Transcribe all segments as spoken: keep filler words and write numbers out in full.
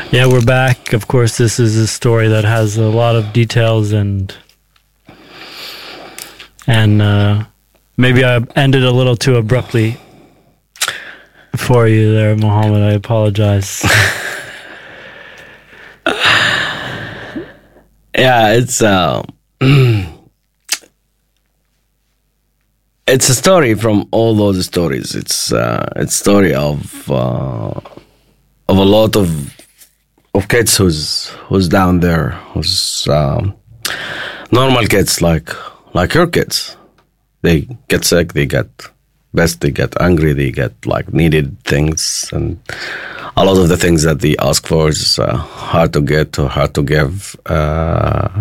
Yeah, we're back. Of course, this is a story that has a lot of details and and uh, maybe I ended a little too abruptly for you there, Mohammed. I apologize. Yeah, it's uh, it's a story from all those stories. It's uh, it's story of uh, of a lot of of kids who's who's down there, who's um, normal kids like like your kids. They get sick, they get best, they get angry, they get like needed things, and a lot of the things that they ask for is uh, hard to get or hard to give. Uh,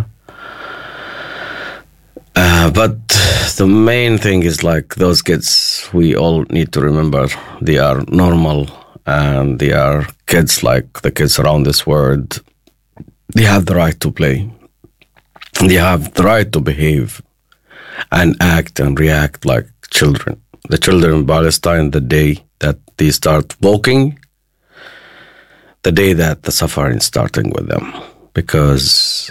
uh, but the main thing is like those kids, we all need to remember they are normal and they are kids like the kids around this world. They have the right to play. They have the right to behave and act and react like children. The children in Palestine, the day that they start walking, the day that the suffering is starting with them, because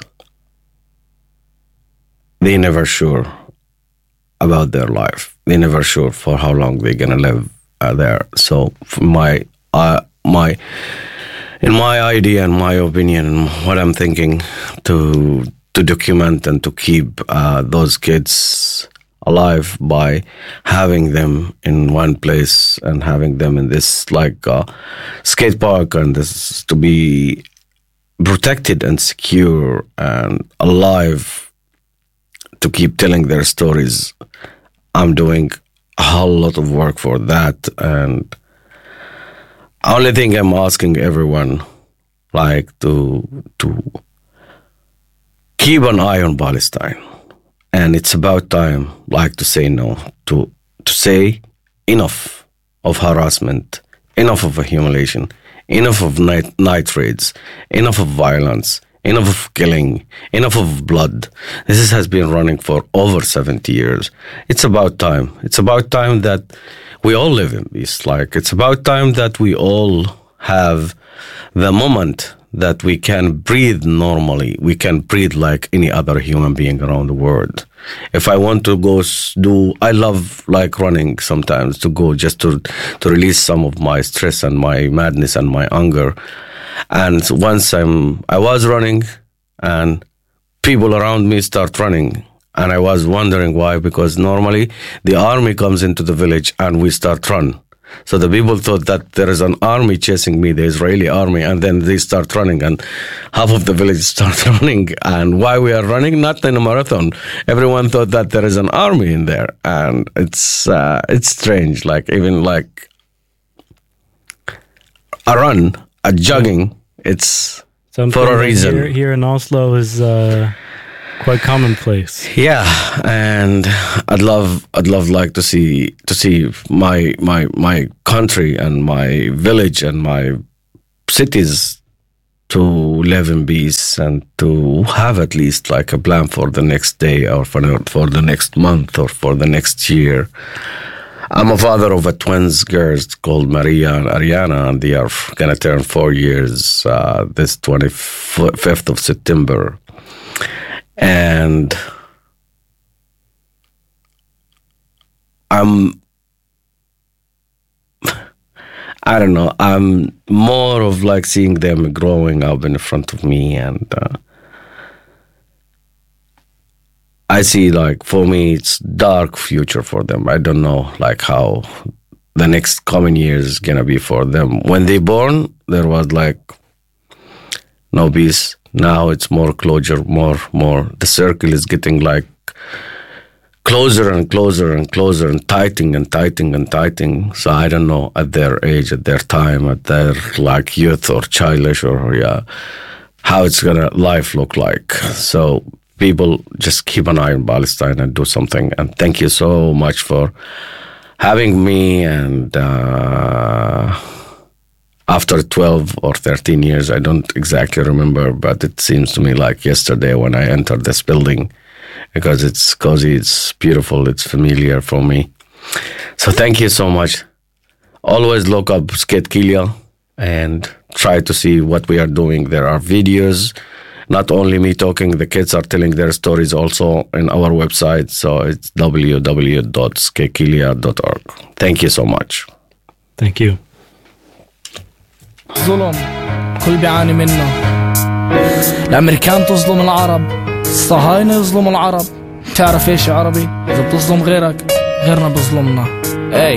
they never sure about their life. They never sure for how long they're gonna live uh, there. So, for my uh, my in my idea and my opinion, and what I'm thinking to to document and to keep uh, those kids alive by having them in one place and having them in this like uh, skate park, and this to be protected and secure and alive to keep telling their stories. I'm doing a whole lot of work for that, and only thing I'm asking everyone like to to keep an eye on Palestine. And it's about time, like, to say no, to to say enough of harassment, enough of humiliation, enough of night, night raids, enough of violence, enough of killing, enough of blood. This is, has been running for over seventy years. It's about time. It's about time that we all live in peace. Like, it's about time that we all have the moment that we can breathe normally. We can breathe like any other human being around the world. If I want to go do, I love like running sometimes, to go just to to release some of my stress and my madness and my anger. And once I'm, I was running, and people around me start running. And I was wondering why, because normally the army comes into the village and we start run. So the people thought that there is an army chasing me, the Israeli army, and then they start running, and half of the village start running. And why we are running? Not in a marathon. Everyone thought that there is an army in there, and it's uh, it's strange. Like, even like a run, a jogging, it's Something for a reason. Here, here in Oslo is uh, quite commonplace. Yeah, and I'd love, I'd love like to see to see my my my country and my village and my cities to live in peace and to have at least like a plan for the next day, or for for the next month, or for the next year. I'm a father of a twins girls called Maria and Ariana, and they are gonna turn four years uh, this twenty-fifth of September. And I'm, I don't know, I'm more of like seeing them growing up in front of me, and uh, I see like, for me, it's dark future for them. I don't know like how the next coming years is gonna be for them. When they born, there was like no peace. Now it's more closure, more, more. The circle is getting like closer and closer and closer and tightening and tightening and tightening. So I don't know at their age, at their time, at their like youth or childish or yeah, how it's gonna life look like. So people, just keep an eye on Palestine and do something. And thank you so much for having me. And uh, after twelve or thirteen years, I don't exactly remember, but it seems to me like yesterday when I entered this building, because it's cozy, it's beautiful, it's familiar for me. So thank you so much. Always look up Skate Kilya. and try to see what we are doing. There are videos, not only me talking, the kids are telling their stories also in our website. So it's w w w dot skekilia dot org. Thank you so much. Thank you. ظلم كل بيعاني منه. الأمريكان تظلم العرب، الصهاينة يظلموا العرب. تعرف ايش يا عربي؟ إذا بتظلم غيرك غيرنا بظلمنا. اي